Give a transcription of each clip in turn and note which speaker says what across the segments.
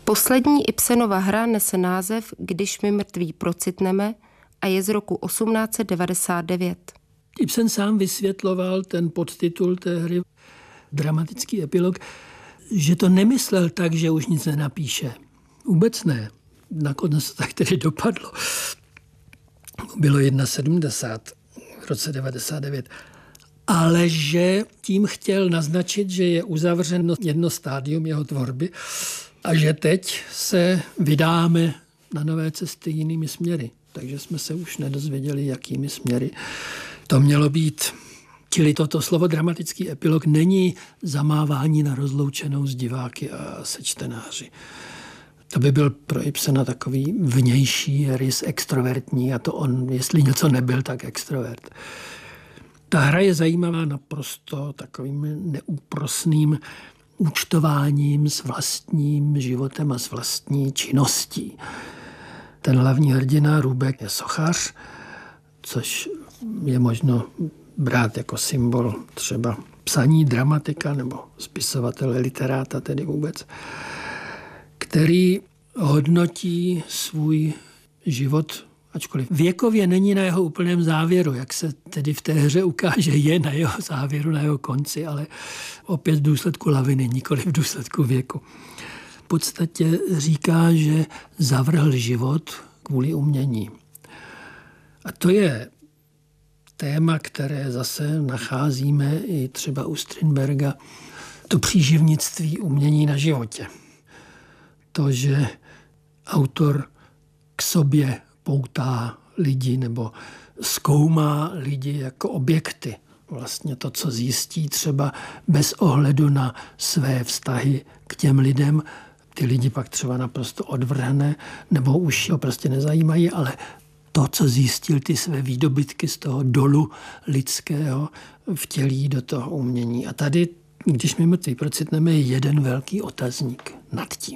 Speaker 1: Poslední Ibsenova hra nese název Když my mrtví procitneme a je z roku 1899.
Speaker 2: Ibsen sám vysvětloval ten podtitul té hry, dramatický epilog, že to nemyslel tak, že už nic nenapíše. Vůbec ne. Nakonec to tak tedy dopadlo. Bylo 71 v roce 99. Ale že tím chtěl naznačit, že je uzavřeno jedno stádium jeho tvorby a že teď se vydáme na nové cesty jinými směry. Takže jsme se už nedozvěděli, jakými směry to mělo být. Čili toto slovo dramatický epilog není zamávání na rozloučenou s diváky a se čtenáři. To by byl pro Ibsena takový vnější rys extrovertní a to on, jestli něco nebyl, tak extrovert. Ta hra je zajímavá naprosto takovým neúprosným účtováním s vlastním životem a s vlastní činností. Ten hlavní hrdina Růbek je sochař, což je možno brát jako symbol třeba psaní dramatika nebo spisovatele, literáta tedy vůbec, který hodnotí svůj život, ačkoliv věkově není na jeho úplném závěru, jak se tedy v té hře ukáže, je na jeho závěru, na jeho konci, ale opět v důsledku laviny, nikoli v důsledku věku. V podstatě říká, že zavrhl život kvůli umění. A to je téma, které zase nacházíme i třeba u Strindberga, to příživnictví umění na životě. To, že autor k sobě poutá lidi nebo zkoumá lidi jako objekty. Vlastně to, co zjistí třeba bez ohledu na své vztahy k těm lidem, ty lidi pak třeba naprosto odvrhne nebo už ho prostě nezajímají, ale to, co zjistil, ty své výdobytky z toho dolu lidského, vtělí do toho umění. A tady, když my mrtví procitneme, je jeden velký otazník nad tím.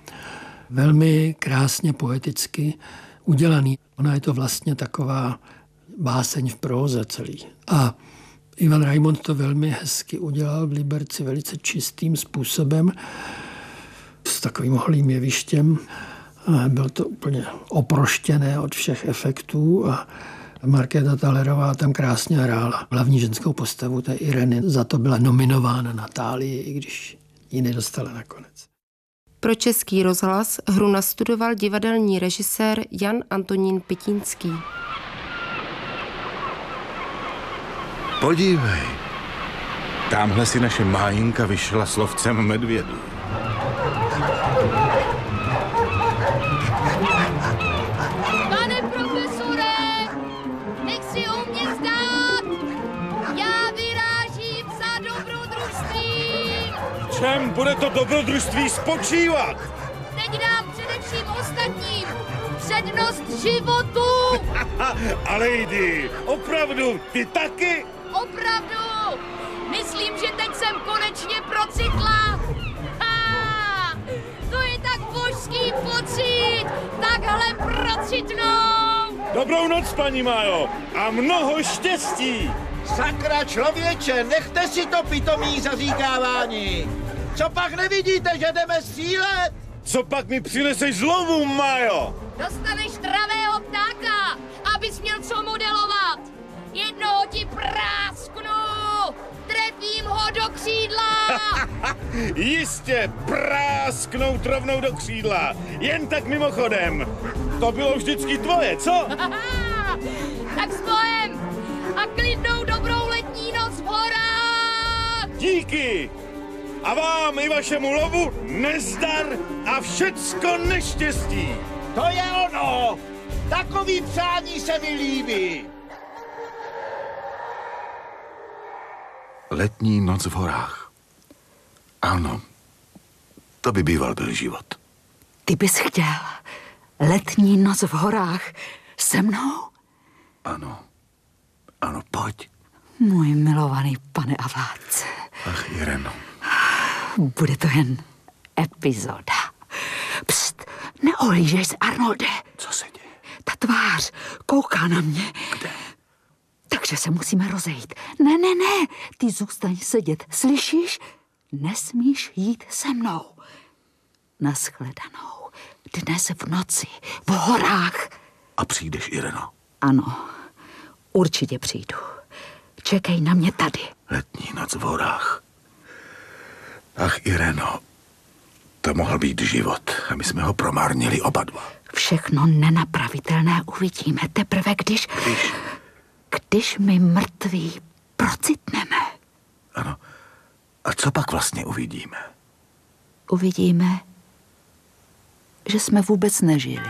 Speaker 2: Velmi krásně poeticky udělaný. Ona je to vlastně taková báseň v próze celý. A Ivan Reimond to velmi hezky udělal v Liberci velice čistým způsobem s takovým holým jevištěm. Bylo to úplně oproštěné od všech efektů a Markéta Talerová tam krásně hrála hlavní ženskou postavu té Ireny. Za to byla nominována na Tálii, i když ji nedostala nakonec.
Speaker 1: Pro Český rozhlas hru nastudoval divadelní režisér Jan Antonín Pitínský.
Speaker 3: Podívej, tamhle si naše Májinka vyšla s lovcem medvědů.
Speaker 4: Pane profesore, nech si o mě zdát, já vyrážím za dobrodružství.
Speaker 3: V čem bude to dobrodružství spočívat?
Speaker 4: Teď dám především ostatním přednost životu.
Speaker 3: Ale jdi, opravdu, ty taky?
Speaker 4: Opravdu, myslím, že teď jsem konečně procitla. To je tak božský pocit, takhle procitnout.
Speaker 3: Dobrou noc, paní Májo, a mnoho štěstí.
Speaker 5: Sakra člověče, nechte si to pitomí zaříkávání. Co pak nevidíte, že jdeme střílet?
Speaker 3: Co pak mi přineseš z lovu, Májo?
Speaker 4: Dostaneš travého ptáka, abys měl co modelovat. Jednoho ti prásknu, trefím ho do křídla.
Speaker 3: Jistě, prásknout rovnou do křídla. Jen tak mimochodem. To bylo vždycky tvoje, co?
Speaker 4: Tak s bohem a klidnou dobrou letní noc v horách.
Speaker 3: Díky. A vám i vašemu lovu nezdar a všecko neštěstí.
Speaker 5: To je ono. Takový přání se mi líbí.
Speaker 3: Letní noc v horách. Ano, to by býval byl život.
Speaker 6: Ty bys chtěl letní noc v horách se mnou?
Speaker 3: Ano, ano, pojď.
Speaker 6: Můj milovaný pane a vládce.
Speaker 3: Ach, Ireno.
Speaker 6: Bude to jen epizoda. Pst, neohlížej se, Arnolde.
Speaker 3: Co se děje?
Speaker 6: Ta tvář kouká na mě.
Speaker 3: Kde?
Speaker 6: Takže se musíme rozejít. Ne, ty zůstaň sedět. Slyšíš? Nesmíš jít se mnou. Nashledanou. Dnes v noci, v horách.
Speaker 7: A přijdeš, Ireno?
Speaker 6: Ano, určitě přijdu. Čekej na mě tady.
Speaker 7: Letní noc v horách. Ach, Ireno, to mohl být život a my jsme ho promarnili oba dva.
Speaker 6: Všechno nenapravitelné uvidíme teprve, když my mrtví procitneme.
Speaker 7: Ano. A co pak vlastně uvidíme?
Speaker 6: Uvidíme, že jsme vůbec nežili.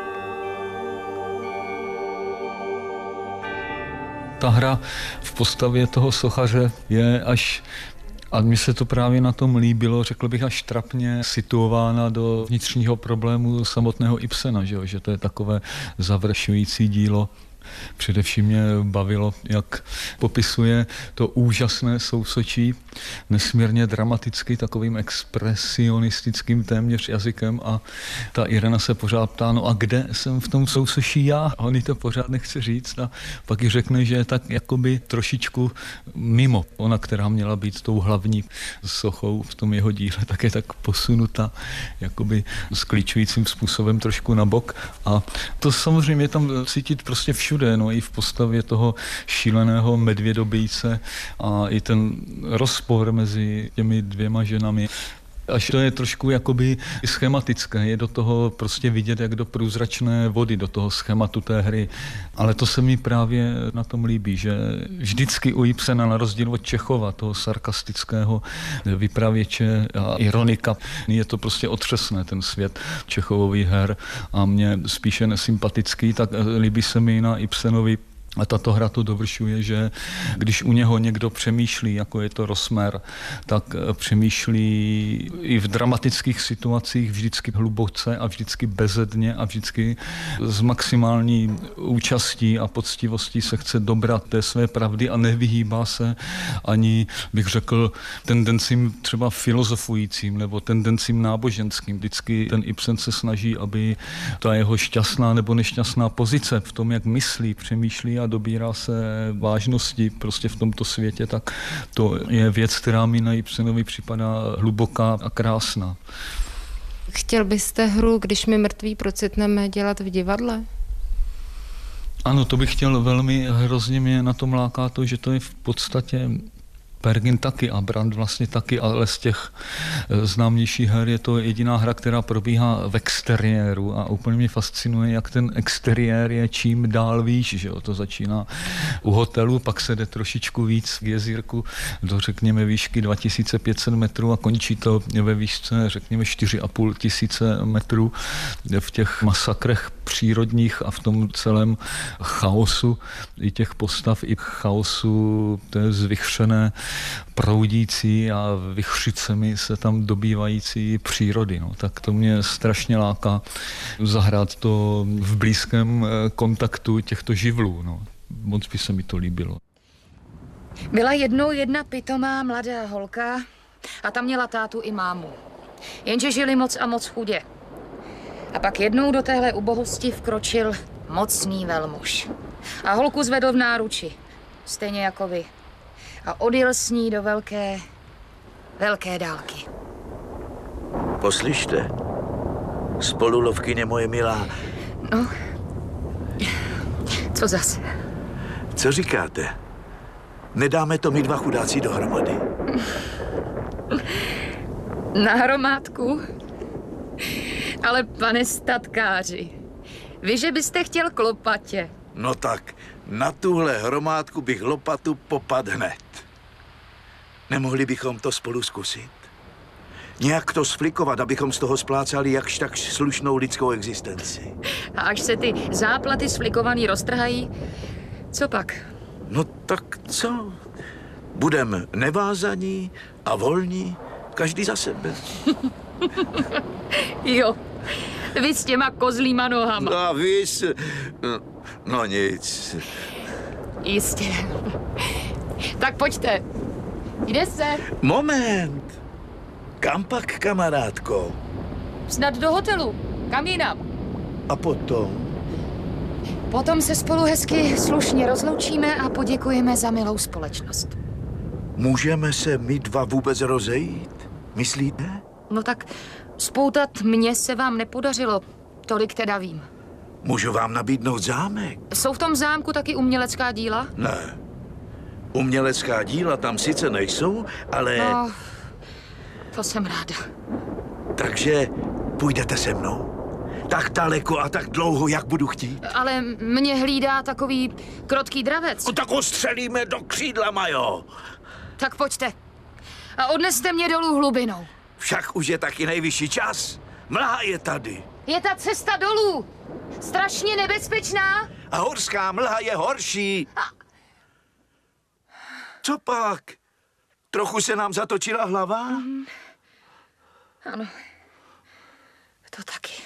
Speaker 8: Ta hra v postavě toho sochaře je až, a mně se to právě na tom líbilo, řekl bych až trapně situována do vnitřního problému samotného Ibsena, že to je takové završující dílo. Především mě bavilo, jak popisuje to úžasné sousočí, nesmírně dramaticky, takovým expresionistickým téměř jazykem a ta Irena se pořád ptá, no a kde jsem v tom sousoší já? A on jí to pořád nechce říct a pak jí řekne, že je tak jakoby trošičku mimo. Ona, která měla být tou hlavní sochou v tom jeho díle, tak je tak posunuta jakoby skličujícím způsobem trošku na bok a to samozřejmě tam cítit prostě všude, no i v postavě toho šíleného medvědobijce a i ten rozpor mezi těmi dvěma ženami. Až to je trošku jakoby schematické, je do toho prostě vidět jak do průzračné vody, do toho schématu té hry. Ale to se mi právě na tom líbí, že vždycky u Ibsena na rozdíl od Čechova, toho sarkastického vypravěče a ironika, je to prostě otřesné ten svět Čechovových her a mě spíše nesympatický, tak líbí se mi na Ibsenovi. A tato hra to dovršuje, že když u něho někdo přemýšlí, jako je to Rosmer, tak přemýšlí i v dramatických situacích vždycky hluboce a vždycky bezedně a vždycky s maximální účastí a poctivostí se chce dobrat té své pravdy a nevyhýbá se ani, bych řekl, tendencím třeba filozofujícím nebo tendencím náboženským. Vždycky ten Ibsen se snaží, aby ta jeho šťastná nebo nešťastná pozice v tom, jak myslí, přemýšlí a dobírá se vážnosti prostě v tomto světě, tak to je věc, která mi na Ibsenovi připadá hluboká a krásná.
Speaker 1: Chtěl byste hru, když my mrtví procitneme, dělat v divadle?
Speaker 8: Ano, to bych chtěl velmi, hrozně mě na tom láká to, že to je v podstatě Pergin taky a Brand vlastně taky, ale z těch známějších her je to jediná hra, která probíhá v exteriéru a úplně mě fascinuje, jak ten exteriér je čím dál výš, že jo, to začíná u hotelu, pak se jde trošičku víc k jezírku do, řekněme, výšky 2500 metrů a končí to ve výšce, řekněme, 4500 metrů v těch masakrech přírodních a v tom celém chaosu i těch postav, i chaosu té zvychřené proudící a vychřicemi se tam dobývající přírody. No. Tak to mě strašně láká zahrát to v blízkém kontaktu těchto živlů. No. Moc by se mi to líbilo.
Speaker 4: Byla jednou jedna pitomá mladá holka a ta měla tátu i mámu. Jenže žili moc a moc chudě. A pak jednou do téhle ubohosti vkročil mocný velmuž. A holku zvedl v náruči, stejně jako vy. A odjel s ní do velké dálky.
Speaker 5: Poslyšte, spolulovkyně moje milá.
Speaker 4: No, co zas?
Speaker 5: Co říkáte? Nedáme to my dva chudáci dohromady?
Speaker 4: Na hromádku? Ale pane statkáři, vy, že byste chtěl k lopatě.
Speaker 5: No tak, na tuhle hromádku bych lopatu popad hned. Nemohli bychom to spolu zkusit? Nějak to sflikovat, abychom z toho splácali jakž tak slušnou lidskou existenci.
Speaker 4: A až se ty záplaty sflikovaný roztrhají, co pak?
Speaker 5: No tak co? Budem nevázaní a volní, každý za sebe.
Speaker 4: Jo, vy s těma kozlýma nohama.
Speaker 5: No a vy s... No nic.
Speaker 4: Jistě. Tak pojďte. Jde se.
Speaker 5: Moment. Kam pak, kamarádko?
Speaker 4: Snad do hotelu. Kam jinam?
Speaker 5: A potom?
Speaker 4: Potom se spolu hezky slušně rozloučíme a poděkujeme za milou společnost.
Speaker 5: Můžeme se my dva vůbec rozejít? Myslíte?
Speaker 4: No tak spoutat mě se vám nepodařilo, tolik teda vím.
Speaker 5: Můžu vám nabídnout zámek?
Speaker 4: Jsou v tom zámku taky umělecká díla?
Speaker 5: Ne. Umělecká díla tam sice nejsou, ale...
Speaker 4: No, to jsem ráda.
Speaker 5: Takže půjdete se mnou? Tak daleko a tak dlouho, jak budu chtít?
Speaker 4: Ale mě hlídá takový krotký dravec.
Speaker 5: No tak ho střelíme do křídla, Majo.
Speaker 4: Tak pojďte. A odneste mě dolů hlubinou.
Speaker 5: Však už je taky nejvyšší čas. Mlha je tady.
Speaker 4: Je ta cesta dolů strašně nebezpečná.
Speaker 5: A horská mlha je horší. Co pak? Trochu se nám zatočila hlava?
Speaker 4: Ano, to taky.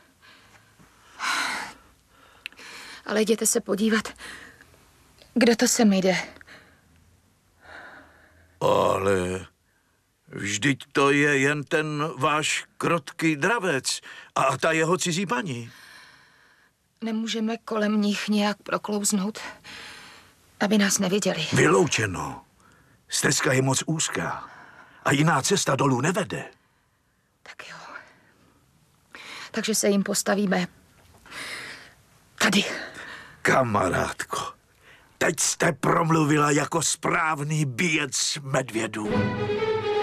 Speaker 4: Ale jděte se podívat, kde to sem jde.
Speaker 5: Ale vždyť to je jen ten váš krotký dravec a ta jeho cizí paní.
Speaker 4: Nemůžeme kolem nich nějak proklouznout, aby nás neviděli.
Speaker 5: Vyloučeno. Stezka je moc úzká a jiná cesta dolů nevede.
Speaker 4: Tak jo. Takže se jim postavíme tady.
Speaker 5: Kamarádko, teď jste promluvila jako správný bijec medvědů.